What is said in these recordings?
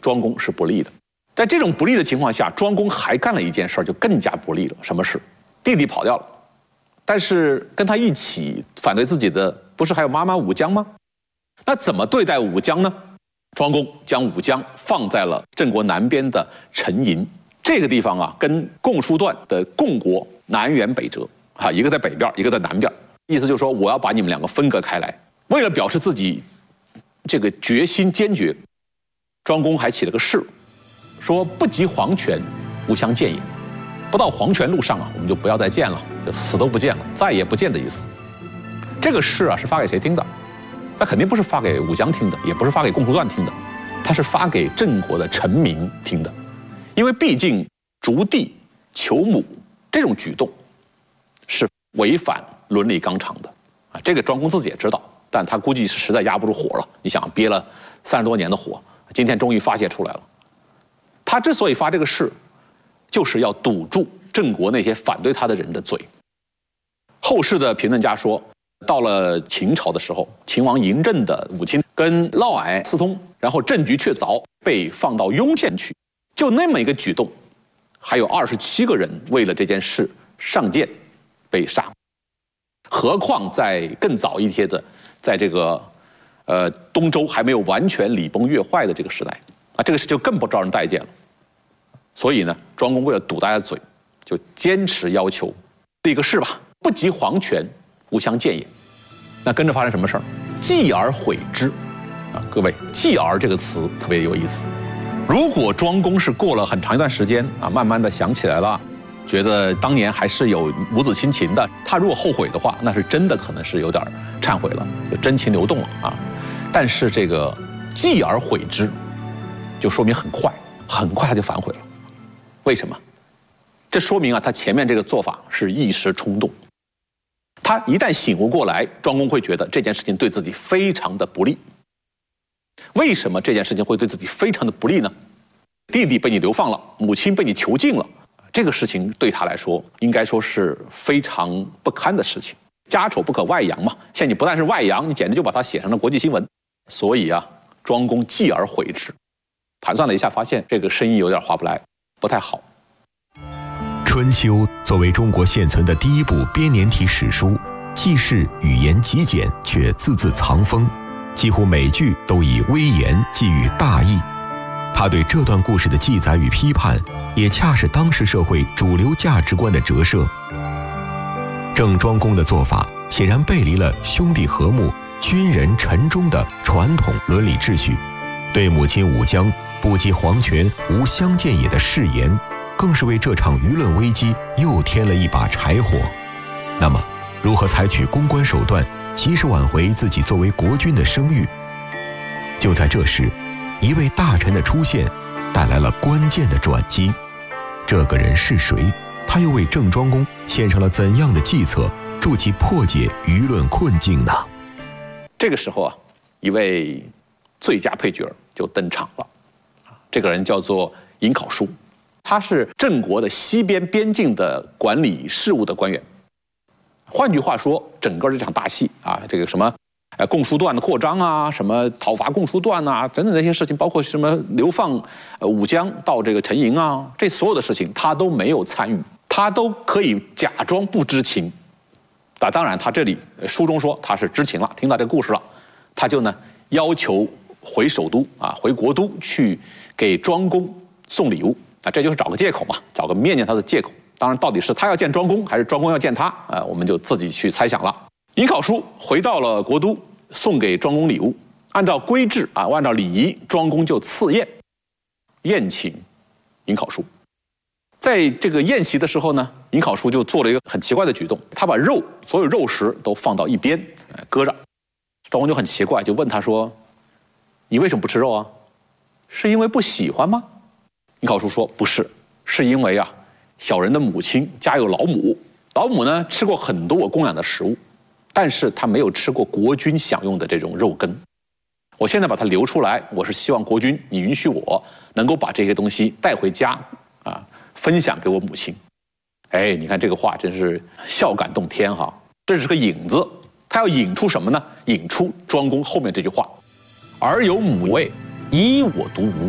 庄公是不利的。在这种不利的情况下，庄公还干了一件事，就更加不利了。什么事？弟弟跑掉了，但是跟他一起反对自己的不是还有妈妈武姜吗？那怎么对待武姜呢？庄公将武姜放在了郑国南边的陈营这个地方啊，跟共叔段的共国南辕北辙啊，一个在北边，一个在南边。意思就是说，我要把你们两个分隔开来。为了表示自己这个决心坚决，庄公还起了个誓，说不及黄泉，无相见也。不到黄泉路上啊，我们就不要再见了，就死都不见了，再也不见的意思。这个誓啊，是发给谁听的？那肯定不是发给武姜听的，也不是发给共叔段听的，他是发给郑国的臣民听的。因为毕竟逐弟求母这种举动是违反伦理纲常的啊，这个庄公自己也知道，但他估计是实在压不住火了。你想，憋了30多年的火，今天终于发泄出来了。他之所以发这个誓，就是要堵住郑国那些反对他的人的嘴。后世的评论家说，到了秦朝的时候，秦王嬴政的母亲跟嫪毐私通，然后郑局却凿，被放到雍县去。就那么一个举动，还有27个人为了这件事上谏被杀。何况在更早一些的，在这个东周还没有完全礼崩乐坏的这个时代啊，这个事就更不招人待见了。所以呢，庄公为了堵大家的嘴，就坚持要求立个誓吧，不及黄泉，无相见也。那跟着发生什么事儿？继而悔之啊！各位，继而这个词特别有意思。如果庄公是过了很长一段时间啊，慢慢的想起来了，觉得当年还是有母子亲情的，他如果后悔的话，那是真的可能是有点忏悔了，就真情流动了啊。但是这个继而悔之，就说明很快他就反悔了。为什么？这说明啊，他前面这个做法是一时冲动。他一旦醒悟过来，庄公会觉得这件事情对自己非常的不利。为什么这件事情会对自己非常的不利呢？弟弟被你流放了，母亲被你囚禁了，这个事情对他来说应该说是非常不堪的事情。家丑不可外扬嘛，现在你不但是外扬，你简直就把它写成了国际新闻。所以啊，庄公继而悔之，盘算了一下，发现这个生意有点划不来，不太好。 《春秋》作为中国现存的第一部编年体史书，记事语言极简，却字字藏锋。几乎每句都以微言寄予大义，他对这段故事的记载与批判，也恰是当时社会主流价值观的折射。郑庄公的做法显然背离了兄弟和睦、君人臣忠的传统伦理秩序，对母亲武姜不及黄泉无相见也的誓言，更是为这场舆论危机又添了一把柴火。那么，如何采取公关手段及时挽回自己作为国君的声誉？就在这时，一位大臣的出现带来了关键的转机。这个人是谁？他又为郑庄公献上了怎样的计策，助其破解舆论困境呢？ 这个时候啊，一位最佳配角就登场了。这个人叫做颍考叔，他是郑国的西边边境的管理事务的官员。换句话说，整个这场大戏啊，这个什么，共叔段的扩张啊，什么讨伐共叔段啊，等等这些事情，包括什么流放武姜到这个陈营啊，这所有的事情他都没有参与，他都可以假装不知情。当然，他这里书中说他是知情了，听到这个故事了，他就呢要求回首都啊，回国都去给庄公送礼物啊，这就是找个借口嘛，找个面见他的借口。当然，到底是他要见庄公，还是庄公要见他，我们就自己去猜想了。颍考叔回到了国都，送给庄公礼物。按照规制啊，按照礼仪，庄公就赐宴，宴请颍考叔。在这个宴席的时候呢，颍考叔就做了一个很奇怪的举动，他把所有肉食都放到一边，搁着。庄公就很奇怪，就问他说：“你为什么不吃肉啊？是因为不喜欢吗？”颍考叔说：“不是，是因为啊。”小人的母亲家有老母，老母呢吃过很多我供养的食物，但是她没有吃过国君享用的这种肉羹。我现在把它留出来，我是希望国君你允许我能够把这些东西带回家啊，分享给我母亲。哎，你看这个话真是孝感动天哈，这是个引子，他要引出什么呢？引出庄公后面这句话：“而有母谓，以我独无。”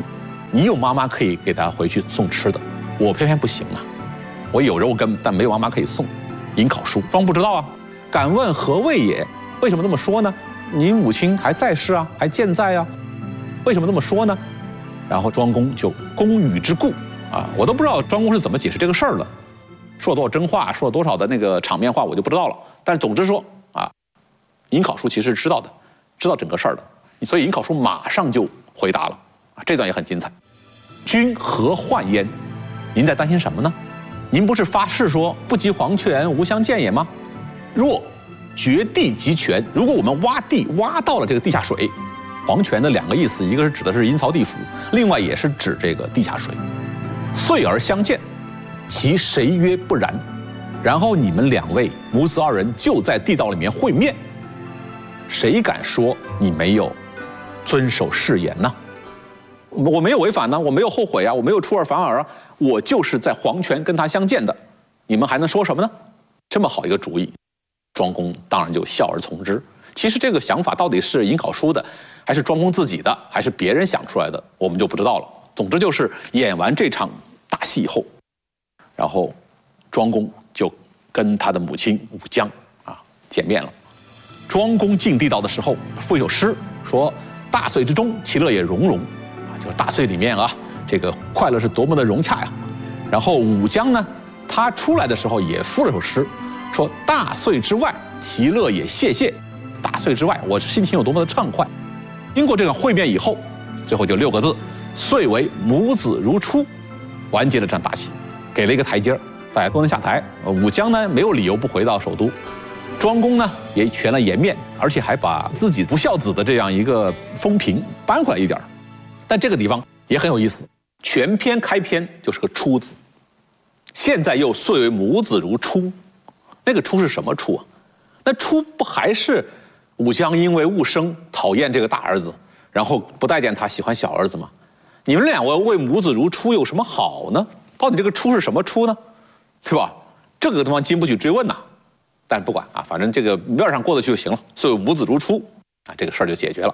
你有妈妈可以给他回去送吃的，我偏偏不行啊，我有肉羹，但没有妈妈可以送。尹考叔装不知道啊，敢问何谓也？为什么这么说呢？你母亲还在世啊，还健在啊，为什么这么说呢？然后庄公就公语之故啊，我都不知道庄公是怎么解释这个事儿的，说了多少真话，说了多少的那个场面话，我就不知道了。但是总之说啊，尹考叔其实是知道的，知道整个事儿的，所以尹考叔马上就回答了啊，这段也很精彩。君何患焉？您在担心什么呢？您不是发誓说不及黄泉无相见也吗？若掘地及泉，如果我们挖地挖到了这个地下水，黄泉的两个意思，一个是指的是阴曹地府，另外也是指这个地下水。遂而相见，其谁曰不然？然后你们两位母子二人就在地道里面会面，谁敢说你没有遵守誓言呢？我没有违反呢，我没有后悔啊，我没有出尔反尔啊，我就是在黄泉跟他相见的，你们还能说什么呢？这么好一个主意，庄公当然就笑而从之。其实这个想法到底是尹考叔的，还是庄公自己的，还是别人想出来的，我们就不知道了。总之就是演完这场大戏以后，然后庄公就跟他的母亲武姜啊见面了。庄公进地道的时候，赋一首诗说：“大岁之中，其乐也融融。”啊，就是大岁里面啊，这个快乐是多么的融洽呀。然后武姜呢，他出来的时候也赋了首诗，说：“大岁之外，其乐也谢谢。”大岁之外，我心情有多么的畅快。经过这个会面以后，最后就6个字：遂为母子如初，完结了这场大戏，给了一个台阶，大家都能下台。武姜呢没有理由不回到首都，庄公呢也全了颜面，而且还把自己不孝子的这样一个风评搬回来一点。但这个地方也很有意思，全篇开篇就是个初字，现在又遂为母子如初，那个初是什么初啊？那初不还是武姜因为寤生讨厌这个大儿子，然后不待见他，喜欢小儿子吗？你们两位为母子如初有什么好呢？到底这个初是什么初呢？对吧？这个地方经不起追问呐。但不管啊，反正这个面上过得去就行了。所以母子如初啊，这个事儿就解决了。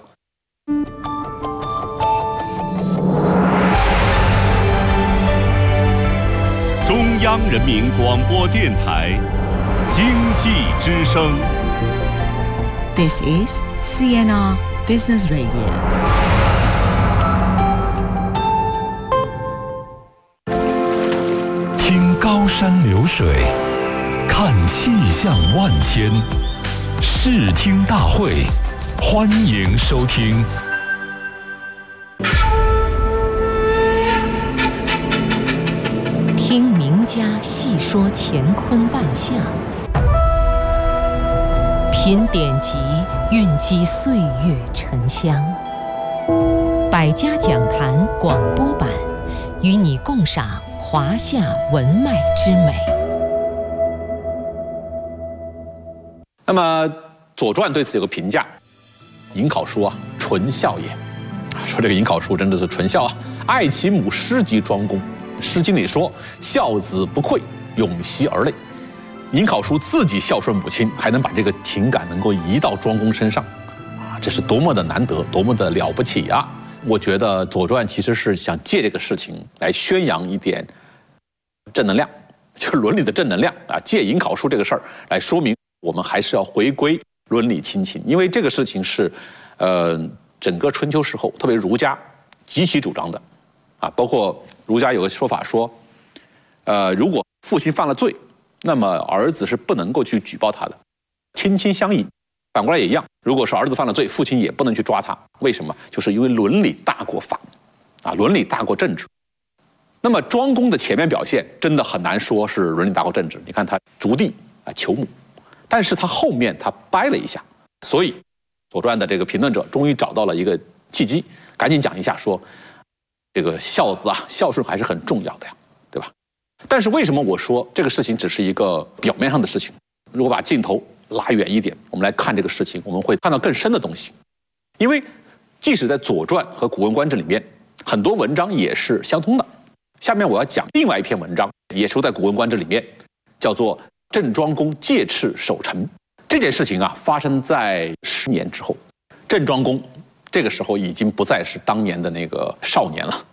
中央人民广播电台经济之声。 This is CNR Business Radio. 听高山流水，看气象万千，视听大会，欢迎收听。 听名家细说乾坤万象，品典籍，蕴积岁月沉香。百家讲坛广播版，与你共赏华夏文脉之美。 那么《左传》对此有个评价，尹考叔啊，纯孝也。说这个尹考叔真的是纯孝啊，爱其母师及庄公。《诗经》里说：“孝子不愧，永息而泪。”尹考叔自己孝顺母亲，还能把这个情感能够移到庄公身上，啊，这是多么的难得，多么的了不起啊！我觉得《左传》其实是想借这个事情来宣扬一点正能量，就是伦理的正能量啊！借尹考叔这个事儿来说明，我们还是要回归伦理亲情，因为这个事情是，整个春秋时候，特别儒家极其主张的，啊，包括儒家有个说法说，如果父亲犯了罪，那么儿子是不能够去举报他的，亲亲相依。反过来也一样，如果是儿子犯了罪，父亲也不能去抓他。为什么？就是因为伦理大过法，啊，伦理大过政治。那么庄公的前面表现真的很难说是伦理大过政治。你看他逐地啊求母，但是他后面他掰了一下，所以《左传》的这个评论者终于找到了一个契机，赶紧讲一下说，这个孝子啊，孝顺还是很重要的呀，对吧？但是为什么我说这个事情只是一个表面上的事情？如果把镜头拉远一点，我们来看这个事情，我们会看到更深的东西。因为即使在《左传》和《古文观止》里面，很多文章也是相通的。下面我要讲另外一篇文章，也是在《古文观止》里面，叫做《郑庄公戒赤守城》。这件事情啊，发生在10年之后。郑庄公这个时候已经不再是当年的那个少年了。